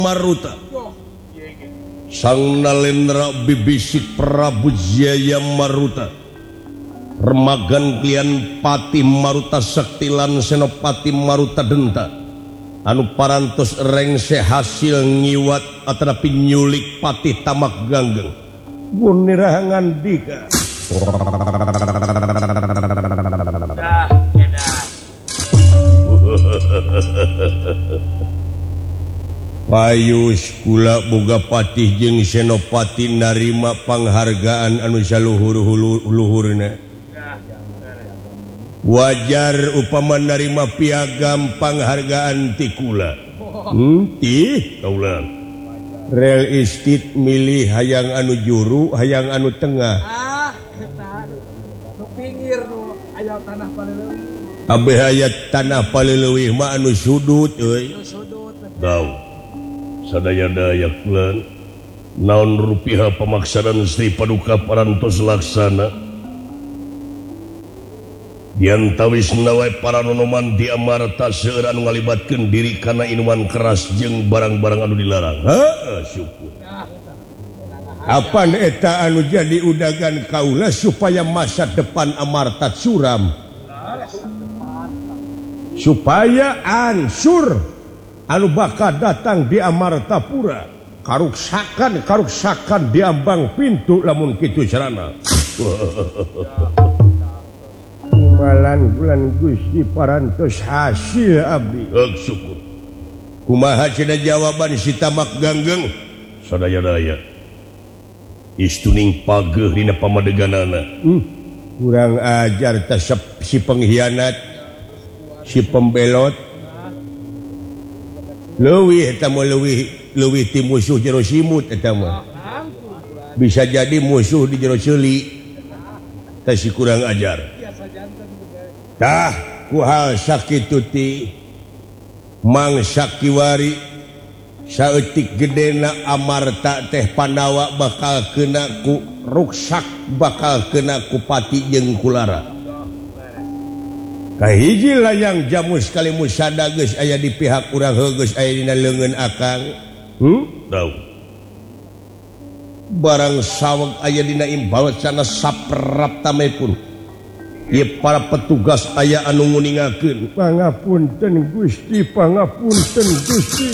Maruta Sang Nalendra bibisik Prabu Jaya Maruta remagan klian Pati Maruta Sektilan Senopati Maruta Denta anu parantos rengse hasil ngiwat atrapi nyulik Pati Tamak Ganggeng bunirahangan dika Payus kula boga patih jeung Senopati narima panghargaan anu saluhur-luhurna. Wajar upama narima piagam panghargaan ti kula. Tih kaula. Real estate milih hayang anu juru, hayang anu tengah. Nu pinggir nu aya tanah paleleuwih. Abeh aya tanah paleleuwih mah anu sudut euy. Tau. Sadaya-daya klan naon rupiah pamaksanan Sri Paduka parantos laksana diantawis nawai para nonoman di amarta seueur anu ngalibatkeun diri kana inuman keras jeung barang-barang anu dilarang. Syukur. Apan eta anu jadi udagan kaula supaya masa depan amarta suram, supaya ansur anu bakal datang di Amartapura karuksakan di ambang pintu lamun kitu carana. Malan bulan Gusti parantos hasil abdi. Syukur. Kumaha cenah jawaban si Tamak Ganggeng? Sadaya-daya istuning pageuh dina pamadeganana. Kurang ajar teh si pengkhianat, si pembelot. Leuwih eta mah leuwih ti musuh jero simut eta mah. Bisa jadi musuh di jero ceuli. Tah si kurang ajar. Tah ku hal sakitu ti mangsa kiwari saeutik gedena amarta teh Pandawa bakal kena ku ruksak, bakal kena ku Pati jeung Kulara. Kahiji layang jamu sekali musada geus aya di pihak urang geus aya dina leungeun akang. Tahu. Barang saweg aya dina imbawacana saprap tamepun. Ieu para petugas aya anu nguningakeun. Pangapunten Gusti, pangapunten Gusti.